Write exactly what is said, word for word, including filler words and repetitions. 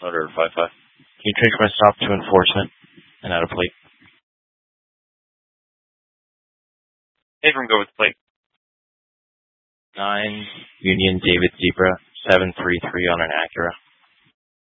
Motor five five. Can you change my stop to enforcement and add a plate? Abram, go with the plate. nine Union David Zebra seven three three on an Acura.